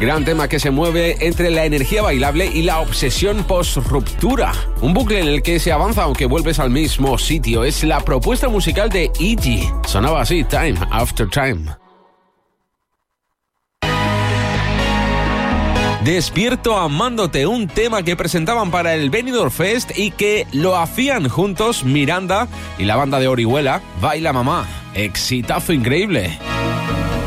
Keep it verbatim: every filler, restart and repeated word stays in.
Gran tema que se mueve entre la energía bailable y la obsesión post-ruptura. Un bucle en el que se avanza aunque vuelves al mismo sitio. Es la propuesta musical de Iggy. Sonaba así, Time After Time. Despierto amándote, un tema que presentaban para el Benidorm Fest y que lo hacían juntos Miranda y la banda de Orihuela, Baila Mamá. Exitazo increíble.